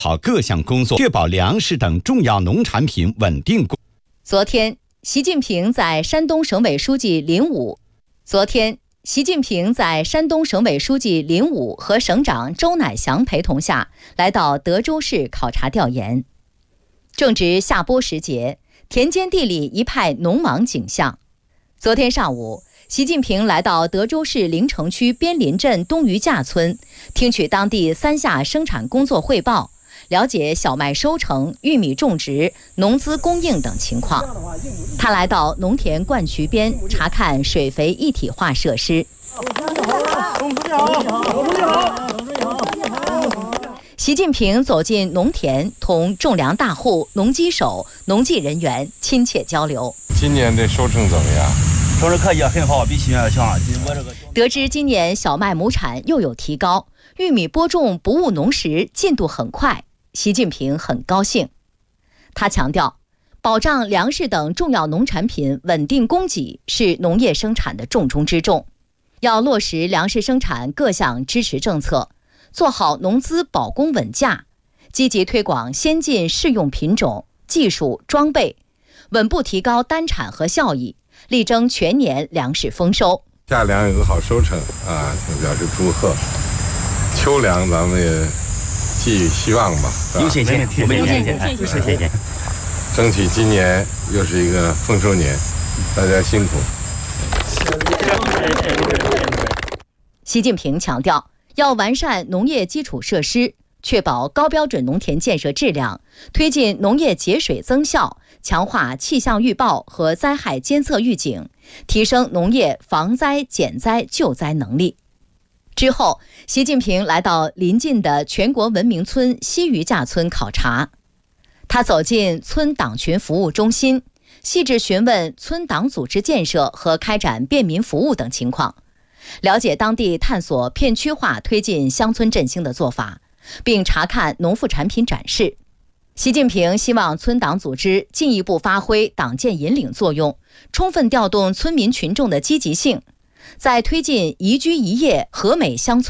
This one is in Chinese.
好各项工作，确保粮食等重要农产品稳定供。 昨天，习近平在山东省委书记林武和省长周乃祥陪同下，来到德州市考察调研。正值下播时节，田间地里一派农忙景象。昨天上午，习近平来到德州市临城区边林镇东鱼架村，听取当地3下生产工作汇报，了解小麦收成、玉米种植、农资供应等情况。他来到农田灌渠边查看水肥一体化设施。习近平走进农田，同种粮大户、农机手、农技人员亲切交流。 今年的收成怎么样？ 收成可以很好，比去年要强。 得知今年小麦亩产又有提高，玉米播种不误农时进度很快，习近平很高兴。他强调，保障粮食等重要农产品稳定供给是农业生产的重中之重，要落实粮食生产各项支持政策，做好农资保供稳价，积极推广先进适用品种、技术、装备，稳步提高单产和效益，力争全年粮食丰收。 夏粮有个好收成啊，表示祝贺。秋粮咱们也寄予希望吧。 有信心，我们有信心。 争取今年又是一个丰收年，大家辛苦。 习近平强调，要完善农业基础设施，确保高标准农田建设质量，推进农业节水增效，强化气象预报和灾害监测预警，提升农业防灾减灾救灾能力。之后，习近平来到临近的全国文明村西鱼架村考察。他走进村党群服务中心，细致询问村党组织建设和开展便民服务等情况，了解当地探索片区化推进乡村振兴的做法，并查看农副产品展示。习近平希望村党组织进一步发挥党建引领作用，充分调动村民群众的积极性，在推进宜居宜业和美乡村